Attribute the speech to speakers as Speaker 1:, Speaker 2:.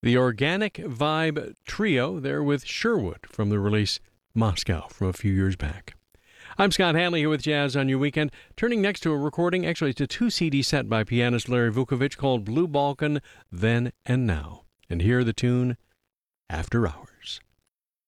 Speaker 1: The Organic Vibe Trio there with Sherwood from the release Moscow from a few years back. I'm Scott Hanley here with Jazz on Your Weekend. Turning next to a recording, actually it's a 2-CD set by pianist Larry Vukovich called Blue Balkan, Then and Now. And here the tune, After Hours.